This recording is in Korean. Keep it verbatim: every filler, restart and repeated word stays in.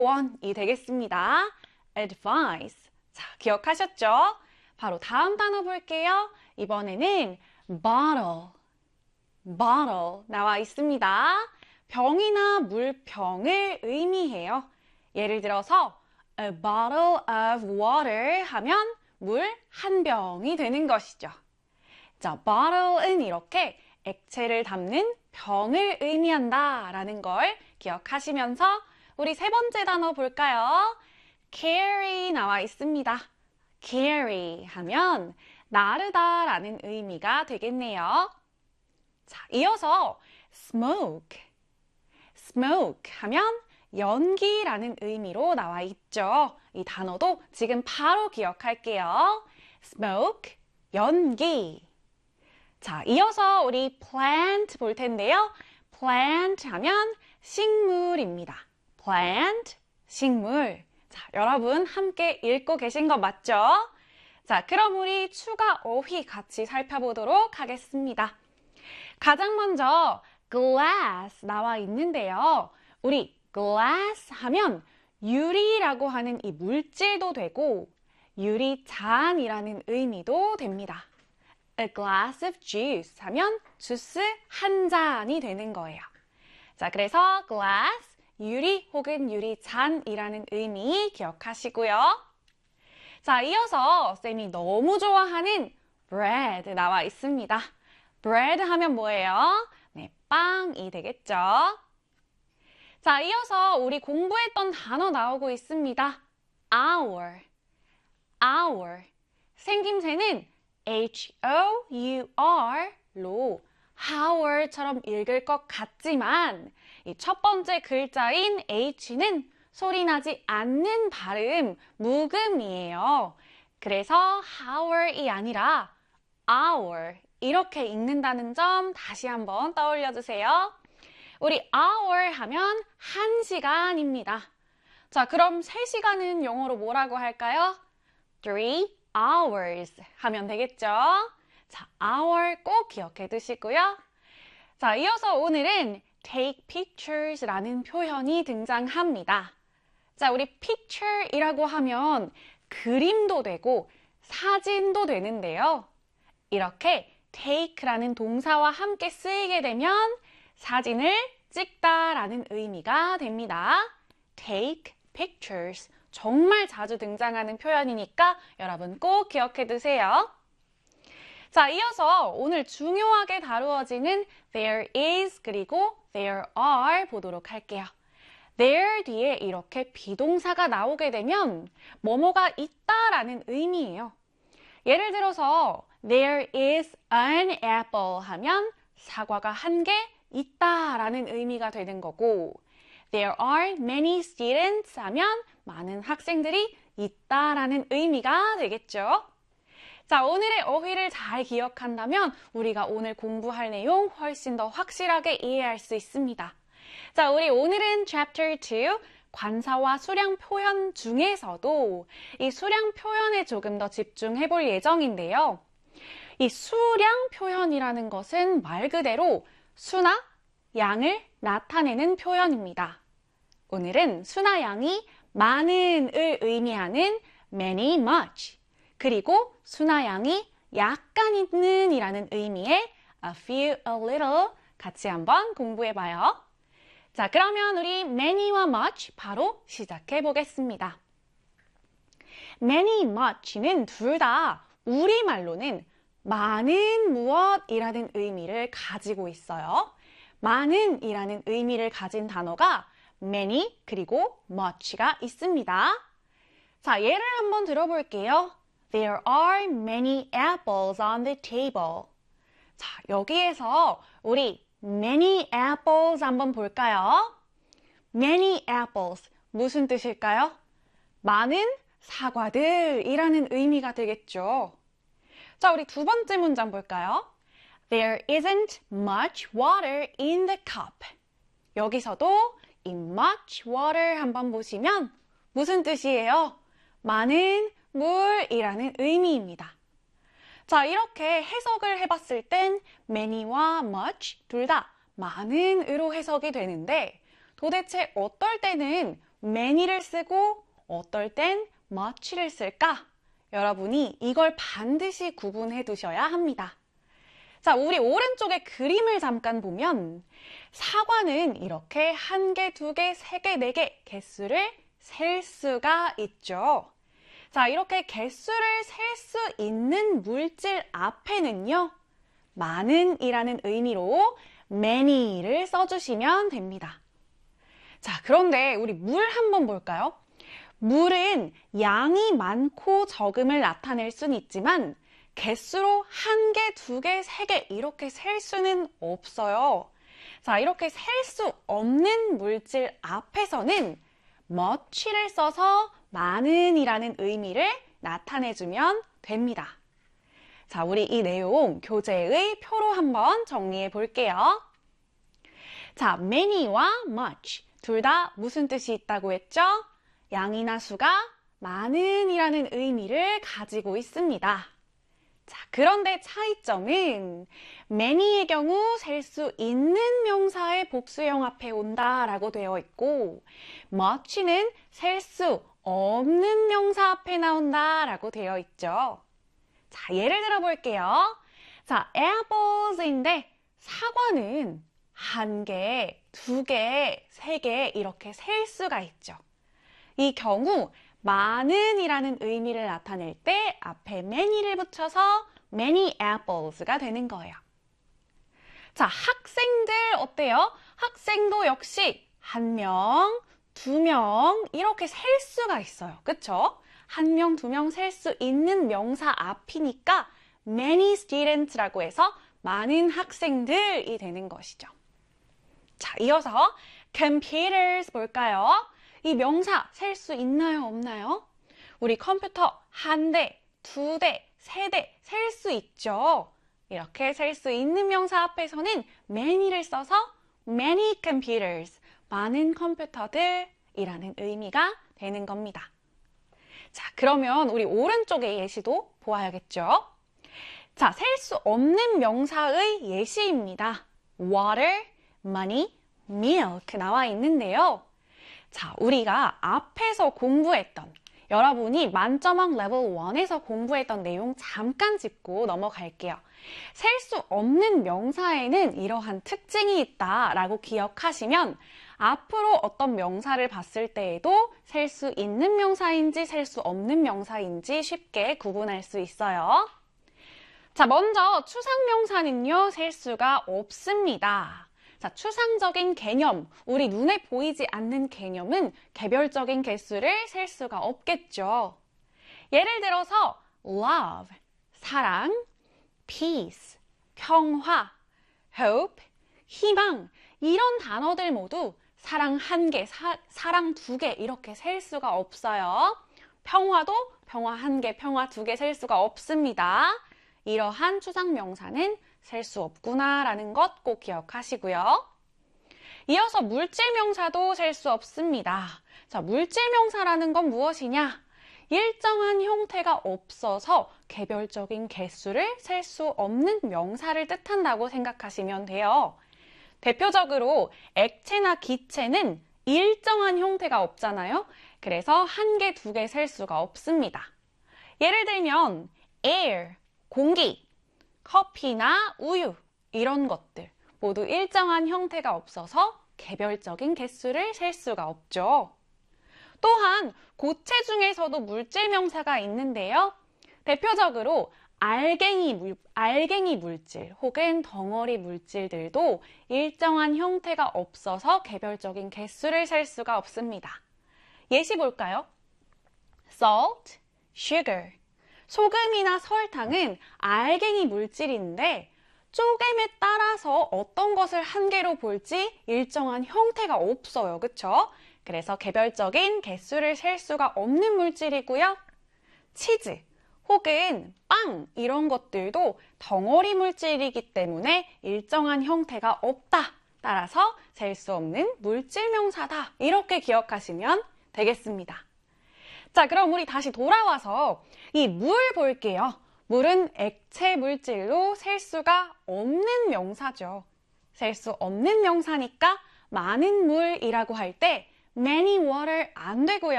조언이 되겠습니다. advice. 자, 기억하셨죠? 바로 다음 단어 볼게요. 이번에는 bottle. bottle 나와 있습니다. 병이나 물병을 의미해요. 예를 들어서 a bottle of water 하면 물 한 병이 되는 것이죠. 자, bottle은 이렇게 액체를 담는 병을 의미한다 라는 걸 기억하시면서 우리 세 번째 단어 볼까요? carry 나와 있습니다. carry 하면 나르다 라는 의미가 되겠네요. 자, 이어서 smoke. smoke 하면 연기라는 의미로 나와 있죠. 이 단어도 지금 바로 기억할게요. smoke, 연기. 자, 이어서 우리 plant 볼 텐데요. plant 하면 식물입니다. plant, 식물. 자, 여러분 함께 읽고 계신 거 맞죠? 자, 그럼 우리 추가 어휘 같이 살펴보도록 하겠습니다. 가장 먼저 glass 나와 있는데요. 우리 glass 하면 유리라고 하는 이 물질도 되고 유리잔이라는 의미도 됩니다. A glass of juice 하면 주스 한 잔이 되는 거예요. 자, 그래서 glass, 유리 혹은 유리잔이라는 의미 기억하시고요. 자, 이어서 쌤이 너무 좋아하는 bread 나와 있습니다. bread 하면 뭐예요? 네, 빵이 되겠죠. 자, 이어서 우리 공부했던 단어 나오고 있습니다. hour, hour. 생김새는 H O U R로 hour처럼 읽을 것 같지만 이 첫 번째 글자인 H는 소리 나지 않는 발음, 묵음이에요. 그래서 hour이 아니라 hour 이렇게 읽는다는 점 다시 한번 떠올려 주세요. 우리 hour 하면 한 시간입니다. 자, 그럼 세 시간은 영어로 뭐라고 할까요? three hours 하면 되겠죠? 자, hour 꼭 기억해 두시고요. 자, 이어서 오늘은 take pictures라는 표현이 등장합니다. 자, 우리 picture이라고 하면 그림도 되고 사진도 되는데요. 이렇게 take라는 동사와 함께 쓰이게 되면 사진을 찍다라는 의미가 됩니다. take pictures. 정말 자주 등장하는 표현이니까 여러분 꼭 기억해 두세요. 자, 이어서 오늘 중요하게 다루어지는 there is 그리고 there are 보도록 할게요. there 뒤에 이렇게 비동사가 나오게 되면 뭐뭐가 있다라는 의미예요. 예를 들어서 there is an apple 하면 사과가 한 개 있다라는 의미가 되는 거고 there are many students 하면 많은 학생들이 있다라는 의미가 되겠죠. 자, 오늘의 어휘를 잘 기억한다면 우리가 오늘 공부할 내용 훨씬 더 확실하게 이해할 수 있습니다. 자, 우리 오늘은 chapter two 관사와 수량 표현 중에서도 이 수량 표현에 조금 더 집중해 볼 예정인데요. 이 수량 표현이라는 것은 말 그대로 수나 양을 나타내는 표현입니다. 오늘은 수나 양이 많은을 의미하는 many, much 그리고 수나 양이 약간 있는 이라는 의미의 a few, a little 같이 한번 공부해 봐요. 자, 그러면 우리 many와 much 바로 시작해 보겠습니다. many, much는 둘 다 우리말로는 많은 무엇이라는 의미를 가지고 있어요. 많은 이라는 의미를 가진 단어가 many 그리고 much가 있습니다. 자, 예를 한번 들어볼게요. There are many apples on the table. 자, 여기에서 우리 many apples 한번 볼까요? Many apples 무슨 뜻일까요? 많은 사과들이라는 의미가 되겠죠. 자, 우리 두 번째 문장 볼까요? There isn't much water in the cup. 여기서도 이 much water 한번 보시면 무슨 뜻이에요? 많은 물이라는 의미입니다. 자, 이렇게 해석을 해봤을 땐 many와 much 둘 다 많은으로 해석이 되는데 도대체 어떨 때는 many를 쓰고 어떨 땐 much를 쓸까? 여러분이 이걸 반드시 구분해 두셔야 합니다. 자, 우리 오른쪽에 그림을 잠깐 보면 사과는 이렇게 한 개, 두 개, 세 개, 네 개 개수를 셀 수가 있죠. 자, 이렇게 개수를 셀 수 있는 물질 앞에는요, 많은 이라는 의미로 many를 써주시면 됩니다. 자, 그런데 우리 물 한번 볼까요? 물은 양이 많고 적음을 나타낼 수는 있지만 개수로 한 개, 두 개, 세 개 이렇게 셀 수는 없어요. 자, 이렇게 셀 수 없는 물질 앞에서는 much를 써서 많은 이라는 의미를 나타내주면 됩니다. 자, 우리 이 내용 교재의 표로 한번 정리해 볼게요. 자, many와 much 둘 다 무슨 뜻이 있다고 했죠? 양이나 수가 많은 이라는 의미를 가지고 있습니다. 자, 그런데 차이점은 many의 경우 셀 수 있는 명사의 복수형 앞에 온다라고 되어 있고 much는 셀 수 없는 명사 앞에 나온다라고 되어 있죠. 자, 예를 들어 볼게요. 자, apples인데 사과는 한 개, 두 개, 세 개 이렇게 셀 수가 있죠. 이 경우 많은 이라는 의미를 나타낼 때 앞에 many를 붙여서 many apples가 되는 거예요. 자, 학생들 어때요? 학생도 역시 한 명, 두 명 이렇게 셀 수가 있어요. 그쵸? 한 명, 두 명 셀 수 있는 명사 앞이니까 many students라고 해서 많은 학생들이 되는 것이죠. 자, 이어서 computers 볼까요? 이 명사 셀 수 있나요? 없나요? 우리 컴퓨터 한 대, 두 대, 세 대 셀 수 있죠. 이렇게 셀 수 있는 명사 앞에서는 many를 써서 many computers, 많은 컴퓨터들이라는 의미가 되는 겁니다. 자, 그러면 우리 오른쪽의 예시도 보아야겠죠? 자, 셀 수 없는 명사의 예시입니다. water, money, milk 나와 있는데요. 자, 우리가 앞에서 공부했던 여러분이 만점왕 레벨 일에서 공부했던 내용 잠깐 짚고 넘어갈게요. 셀 수 없는 명사에는 이러한 특징이 있다라고 기억하시면 앞으로 어떤 명사를 봤을 때에도 셀 수 있는 명사인지 셀 수 없는 명사인지 쉽게 구분할 수 있어요. 자, 먼저 추상명사는요, 셀 수가 없습니다. 자, 추상적인 개념, 우리 눈에 보이지 않는 개념은 개별적인 개수를 셀 수가 없겠죠. 예를 들어서 love, 사랑, peace, 평화, hope, 희망 이런 단어들 모두 사랑 한 개, 사, 사랑 두 개 이렇게 셀 수가 없어요. 평화도 평화 한 개, 평화 두 개 셀 수가 없습니다. 이러한 추상명사는 셀 수 없구나라는 것 꼭 기억하시고요. 이어서 물질명사도 셀 수 없습니다. 자, 물질명사라는 건 무엇이냐? 일정한 형태가 없어서 개별적인 개수를 셀 수 없는 명사를 뜻한다고 생각하시면 돼요. 대표적으로 액체나 기체는 일정한 형태가 없잖아요. 그래서 한 개, 두 개 셀 수가 없습니다. 예를 들면 air, 공기, 커피나 우유 이런 것들 모두 일정한 형태가 없어서 개별적인 개수를 셀 수가 없죠. 또한 고체 중에서도 물질명사가 있는데요. 대표적으로 알갱이, 물, 알갱이 물질 혹은 덩어리 물질들도 일정한 형태가 없어서 개별적인 개수를 셀 수가 없습니다. 예시 볼까요? salt, sugar. 소금이나 설탕은 알갱이 물질인데 쪼갰에 따라서 어떤 것을 한 개로 볼지 일정한 형태가 없어요. 그쵸? 그래서 개별적인 개수를 셀 수가 없는 물질이고요. 치즈 혹은 빵 이런 것들도 덩어리 물질이기 때문에 일정한 형태가 없다. 따라서 셀 수 없는 물질명사다. 이렇게 기억하시면 되겠습니다. 자, 그럼 우리 다시 돌아와서 이 물 볼게요. 물은 액체 물질로 셀 수가 없는 명사죠. 셀 수 없는 명사니까 많은 물이라고 할 때 many water 안 되고요.